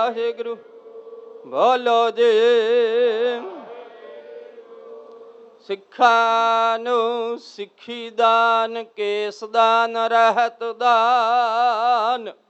ਵਾਹਿਗੁਰੂ ਬੋਲੋ ਜੀ। ਸਿੱਖਾਂ ਨੂੰ ਸਿੱਖੀ ਦਾਨ, ਕੇਸ ਦਾਨ, ਰਹਿਤ ਦਾਨ,